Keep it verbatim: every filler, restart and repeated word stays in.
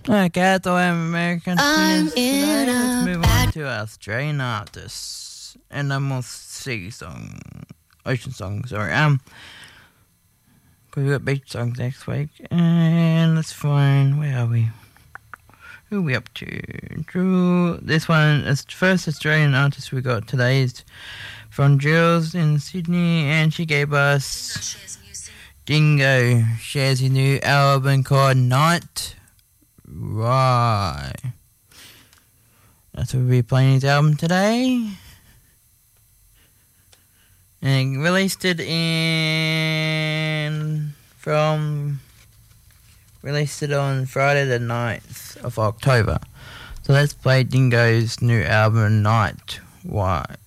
Okay, so I'm American I'm students today. in Let's a move on to Australian artists. And then we'll see song, ocean song, sorry. Um, because we got beach songs next week. And let's find, where are we? Who are we up to? Drew, this one, is the first Australian artist we got today is from Jules in Sydney, and she gave us Dingo. Shares his new album called Night. Right. That's what we'll be playing his album today. And he released it in from released it on Friday the ninth of October. So let's play Dingo's new album Night. Why?